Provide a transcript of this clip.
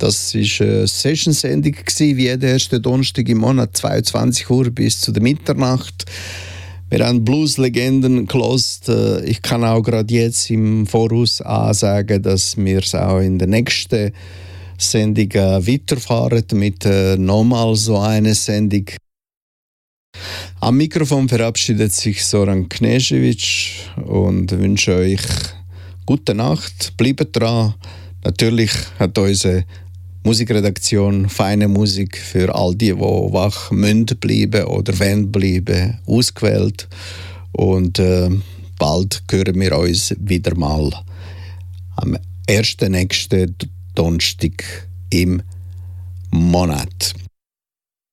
Das war eine Session-Sendung, wie jeden ersten Donnerstag im Monat, 22 Uhr bis zu der Mitternacht. Wir haben Blues-Legenden gehört. Ich kann auch gerade jetzt im Voraus ansagen, dass wir es auch in der nächsten Sendung weiterfahren mit nochmal so einer Sendung. Am Mikrofon verabschiedet sich Soran Knežević und wünsche euch gute Nacht. Bleibt dran. Natürlich hat unsere Musikredaktion feine Musik für all die wach müssen bleiben oder wollen bleiben, ausgewählt. Und bald hören wir uns wieder mal am nächsten Donnerstag im Monat.